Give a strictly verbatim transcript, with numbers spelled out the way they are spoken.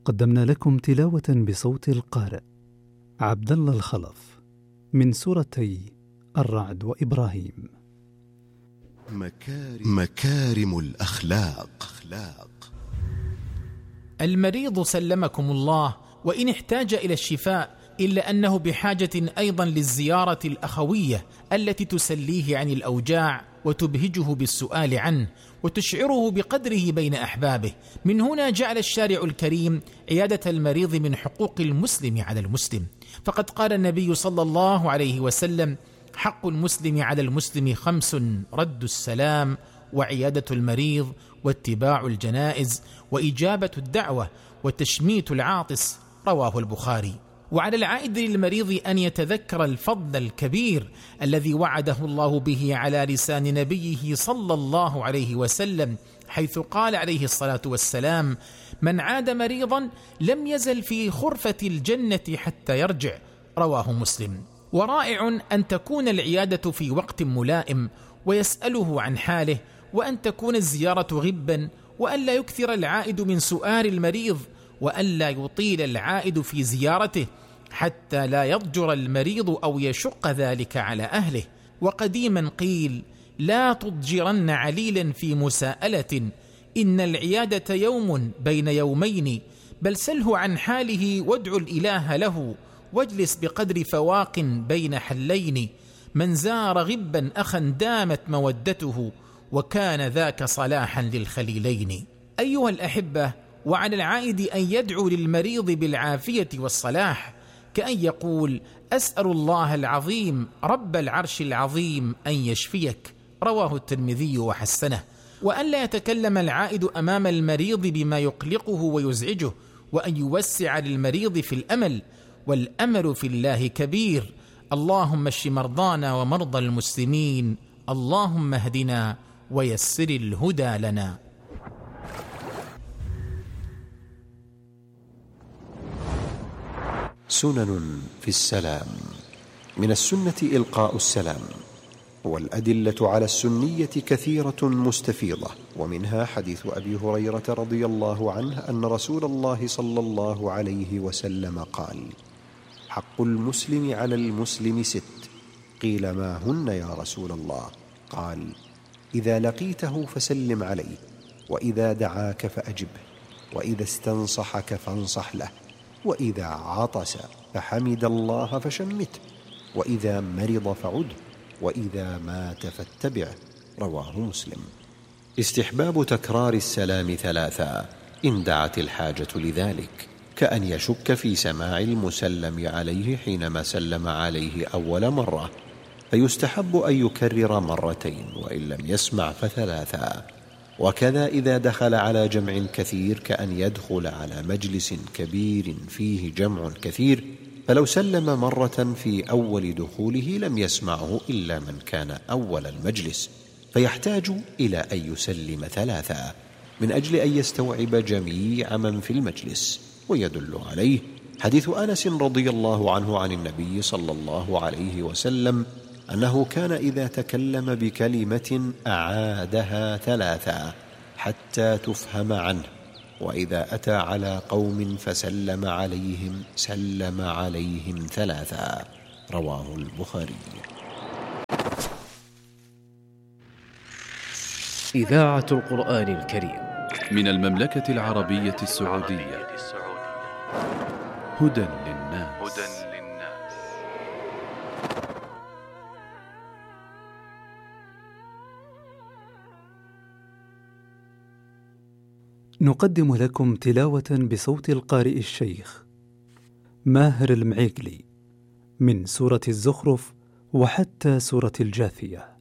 قدمنا لكم تلاوة بصوت القارئ عبد الله الخلف من سورتي الرعد وإبراهيم. مكارم, مكارم الأخلاق. المريض سلمكم الله وإن احتاج إلى الشفاء، إلا أنه بحاجة أيضا للزيارة الأخوية التي تسليه عن الأوجاع وتبهجه بالسؤال عنه وتشعره بقدره بين أحبابه. من هنا جعل الشارع الكريم عيادة المريض من حقوق المسلم على المسلم، فقد قال النبي صلى الله عليه وسلم: حق المسلم على المسلم خمس: رد السلام، وعيادة المريض، واتباع الجنائز، وإجابة الدعوة، وتشميت العاطس. رواه البخاري. وعلى العائد للمريض أن يتذكر الفضل الكبير الذي وعده الله به على لسان نبيه صلى الله عليه وسلم، حيث قال عليه الصلاة والسلام: من عاد مريضا لم يزل في خرفة الجنة حتى يرجع. رواه مسلم. ورائع أن تكون العيادة في وقت ملائم ويسأله عن حاله، وأن تكون الزيارة غبا، وأن لا يكثر العائد من سؤال المريض، وأن لا يطيل العائد في زيارته حتى لا يضجر المريض أو يشق ذلك على أهله. وقديما قيل: لا تضجرن عليلا في مساءلة، إن العيادة يوم بين يومين، بل سله عن حاله وادع الإله له، واجلس بقدر فواق بين حلين. من زار غبا أخا دامت مودته، وكان ذاك صلاحا للخليلين. أيها الأحبة، وعلى العائد أن يدعو للمريض بالعافية والصلاح، كأن يقول: أسأل الله العظيم رب العرش العظيم أن يشفيك. رواه الترمذي وحسنه. وأن لا يتكلم العائد أمام المريض بما يقلقه ويزعجه، وأن يوسع للمريض في الأمل، والأمل في الله كبير. اللهم اشف مرضانا ومرضى المسلمين، اللهم اهدنا ويسر الهدى لنا. سنن في السلام. من السنة إلقاء السلام، والأدلة على السنية كثيرة مستفيضة، ومنها حديث أبي هريرة رضي الله عنه أن رسول الله صلى الله عليه وسلم قال: حق المسلم على المسلم ست. قيل: ما هن يا رسول الله؟ قال: إذا لقيته فسلم عليه، وإذا دعاك فأجبه، وإذا استنصحك فانصح له، وإذا عطس فحمد الله فشمته، وإذا مرض فعده، وإذا مات فاتبعه. رواه مسلم. استحباب تكرار السلام ثلاثا إن دعت الحاجة لذلك، كأن يشك في سماع المسلم عليه حينما سلم عليه أول مرة، فيستحب أن يكرر مرتين، وإن لم يسمع فثلاثا. وكذا إذا دخل على جمع كثير، كأن يدخل على مجلس كبير فيه جمع كثير، فلو سلم مرة في أول دخوله لم يسمعه إلا من كان أول المجلس، فيحتاج إلى أن يسلم ثلاثا من أجل أن يستوعب جميع من في المجلس. ويدل عليه حديث أنس رضي الله عنه عن النبي صلى الله عليه وسلم أنه كان إذا تكلم بكلمة أعادها ثلاثا حتى تفهم عنه، وإذا أتى على قوم فسلم عليهم سلم عليهم ثلاثا. رواه البخاري. إذاعة القرآن الكريم من المملكة العربية السعودية. هدى للناس. نقدم لكم تلاوة بصوت القارئ الشيخ ماهر المعيقلي من سورة الزخرف وحتى سورة الجاثية.